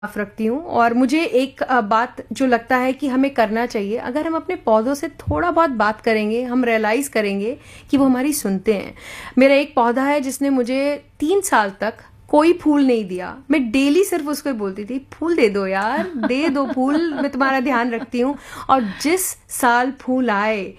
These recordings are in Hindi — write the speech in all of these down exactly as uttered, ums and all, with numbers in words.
साफ रखती हूँ। और मुझे एक अ, बात जो लगता है कि हमें करना चाहिए, अगर हम अपने पौधों से थोड़ा बहुत बात करेंगे, हम रियलाइज करेंगे कि वो हमारी सुनते हैं। मेरा एक पौधा है जिसने मुझे तीन साल तक कोई फूल नहीं दिया। मैं डेली सिर्फ उसको ही बोलती थी, फूल दे दो यार, दे दो फूल, मैं तुम्हारा ध्यान रखती हूँ। और जिस साल फूल आए,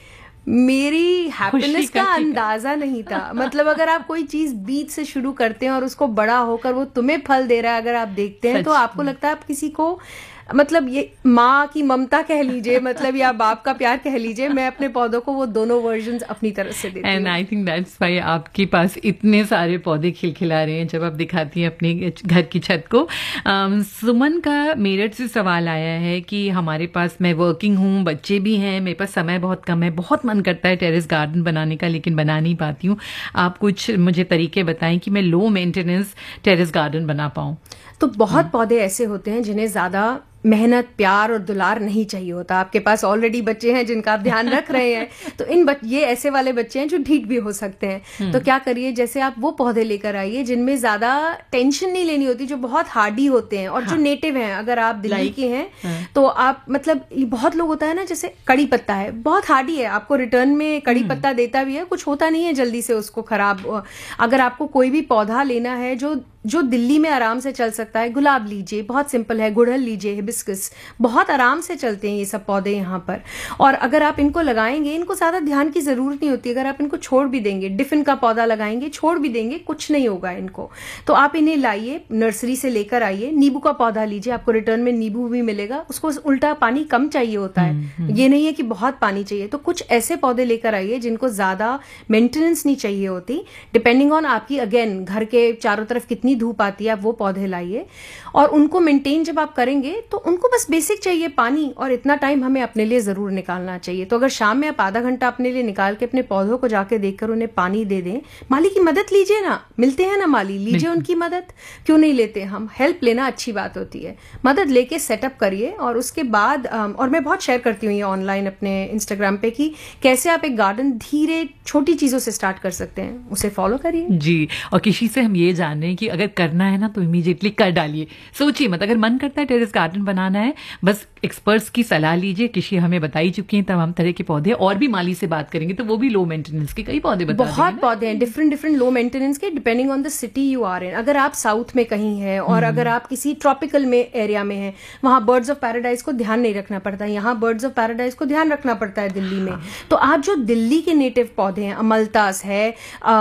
मेरी हैप्पीनेस का अंदाजा नहीं था। मतलब अगर आप कोई चीज बीज से शुरू करते हैं और उसको बड़ा होकर वो तुम्हें फल दे रहा है, अगर आप देखते हैं, तो आपको लगता है आप किसी को, मतलब ये माँ की ममता कह लीजिए, मतलब या बाप का प्यार कह लीजिए, मैं अपने पौधों को वो दोनों वर्जन्स अपनी तरफ से देती हूँ। And I think that's why आपके पास इतने सारे पौधे खिलखिला रहे हैं जब आप दिखाती हैं अपने घर की छत को। um, सुमन का मेरठ से सवाल आया है कि हमारे पास, मैं वर्किंग हूँ, बच्चे भी हैं, मेरे पास समय बहुत कम है, बहुत मन करता है टेरेस गार्डन बनाने का, लेकिन बना नहीं पाती हूँ। आप कुछ मुझे तरीके बताएं कि मैं लो मेंटेनेंस टेरेस गार्डन बना पाऊँ। तो बहुत पौधे ऐसे होते हैं जिन्हें ज्यादा मेहनत, प्यार और दुलार नहीं चाहिए होता। आपके पास ऑलरेडी बच्चे हैं जिनका आप ध्यान रख रहे हैं, तो इन बच, ये ऐसे वाले बच्चे हैं जो ढीठ भी हो सकते हैं। तो क्या करिए, जैसे आप वो पौधे लेकर आइए जिनमें ज्यादा टेंशन नहीं लेनी होती, जो बहुत हार्डी होते हैं और हाँ। जो नेटिव हैं। अगर आप दिल्ली के हैं हाँ। तो आप, मतलब बहुत लोग होता है ना, जैसे कड़ी पत्ता है, बहुत हार्डी है, आपको रिटर्न में कड़ी पत्ता देता भी है, कुछ होता नहीं है जल्दी से उसको खराब। अगर आपको कोई भी पौधा लेना है जो जो दिल्ली में आराम से चल सकता है, गुलाब लीजिए, बहुत सिंपल है, गुड़हल लीजिए, हिबिस्कस, बहुत आराम से चलते हैं ये सब पौधे यहाँ पर। और अगर आप इनको लगाएंगे, इनको ज्यादा ध्यान की जरूरत नहीं होती। अगर आप इनको छोड़ भी देंगे, डिफिन का पौधा लगाएंगे, छोड़ भी देंगे, कुछ नहीं होगा इनको। तो आप इन्हें लाइए, नर्सरी से लेकर आइए। नींबू का पौधा लीजिए, आपको रिटर्न में नींबू भी मिलेगा। उसको उल्टा पानी कम चाहिए होता है, ये नहीं है कि बहुत पानी चाहिए। तो कुछ ऐसे पौधे लेकर आइए जिनको ज्यादा मेंटेनेंस नहीं चाहिए होती, डिपेंडिंग ऑन आपकी, अगेन, घर के चारों तरफ कितनी धूप आती है, आप वो पौधे लाइए। और उनको मेंटेन जब आप करेंगे तो उनको बस बेसिक चाहिए पानी, और इतना टाइम हमें अपने लिए जरूर निकालना चाहिए। तो अगर शाम में आप आधा घंटा अपने लिए निकाल के अपने पौधों को जाके देखकर उन्हें पानी दे दें, माली की मदद लीजिए ना, मिलते हैं ना माली, लीजिए उनकी मदद, क्यों नहीं लेते हम। हेल्प लेना अच्छी बात होती है, मदद लेके सेटअप करिए। और उसके बाद, और मैं बहुत शेयर करती हूँ ये ऑनलाइन अपने इंस्टाग्राम पे, कि कैसे आप एक गार्डन धीरे छोटी चीजों से स्टार्ट कर सकते हैं, उसे फॉलो करिए जी। और किसी से हम ये जान रहे हैं कि अगर करना है ना तो इमीडिएटली कर डालिए, सोचिए मत। अगर मन करता है टेरेस गार्डन बनाना है, बस एक्सपर्ट्स की सलाह लीजिए। किसी हमें बताई चुकी हैं तमाम तरह के पौधे, और भी माली से बात करेंगे तो वो भी लो मेंटेनेंस के कई पौधे बता देंगे। बहुत पौधे हैं डिफरेंट डिफरेंट लो मेंटेनेंस के, depending on the city you are in. अगर आप साउथ में कहीं हैं और अगर आप किसी ट्रॉपिकल में एरिया में हैं, वहां बर्ड्स ऑफ पैराडाइज को ध्यान नहीं रखना पड़ता, यहाँ बर्ड्स ऑफ पैराडाइज को ध्यान रखना पड़ता है दिल्ली में। तो आप जो दिल्ली के नेटिव पौधे हैं, अमलतास है,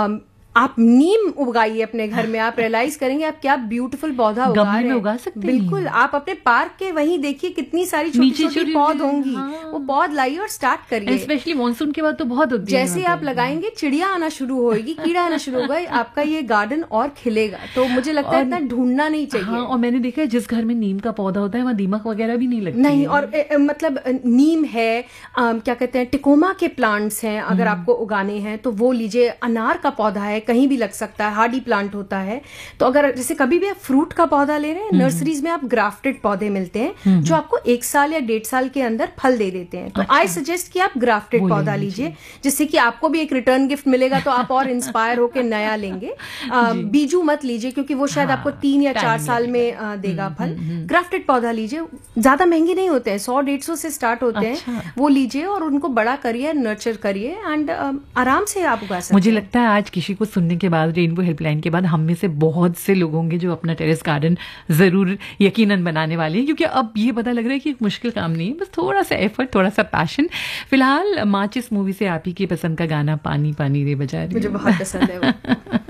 आप नीम उगाइए अपने घर में, आप रियलाइज करेंगे आप क्या ब्यूटीफुल पौधा उगा रहे हैं। उगा सकते हैं बिल्कुल, आप अपने पार्क के वहीं देखिए कितनी सारी छोटी छोटी पौध होंगी, हाँ। वो पौध लाइए और स्टार्ट करिए। स्पेशली मानसून के बाद तो बहुत होती है। जैसे आप लगाएंगे, चिड़िया आना शुरू होगी, कीड़ा आना शुरू होगा, आपका ये गार्डन और खिलेगा। तो मुझे लगता है इतना ढूंढना नहीं चाहिए। हाँ, और मैंने देखा है जिस घर में नीम का पौधा होता है वहाँ दीमक वगैरह भी नहीं लगती नहीं। और ए, ए, मतलब नीम है, आ, क्या कहते हैं, टिकोमा के प्लांट्स हैं, अगर आपको उगाने हैं तो वो लीजिए। अनार का पौधा है, कहीं भी लग सकता है, हार्डी प्लांट होता है। तो अगर जैसे कभी भी आप फ्रूट का पौधा ले रहे हैं, नर्सरीज में आप ग्राफ्टेड पौधे मिलते हैं जो आपको एक साल या डेढ़ साल के अंदर फल दे देते हैं। तो आई सजेस्ट कि आप ग्राफ्टेड पौधा लीजिए, जिससे कि आपको भी एक रिटर्न गिफ्ट मिलेगा, तो आप और इंस्पायर होकर नया लेंगे। बीजू मत लीजिए क्योंकि वो शायद आपको तीन या चार साल में देगा फल। ग्राफ्टेड पौधा लीजिए, ज्यादा महंगे नहीं होते हैं, सौ डेढ़ सौ से स्टार्ट होते हैं, वो लीजिए और उनको बड़ा करिए, नर्चर करिए, एंड आराम से आप उगा सकते हैं। मुझे लगता है आज किसी को सुनने के बाद, रेनबो हेल्पलाइन के बाद, हम में से बहुत से लोग होंगे जो अपना टेरेस गार्डन जरूर यकीनन बनाने वाले हैं, क्योंकि अब ये पता लग रहा है कि एक मुश्किल काम नहीं है, बस थोड़ा सा एफर्ट, थोड़ा सा पैशन। फिलहाल माचिस मूवी से आप ही की पसंद का गाना पानी पानी रे बजा रही, मुझे बहुत पसंद है वो।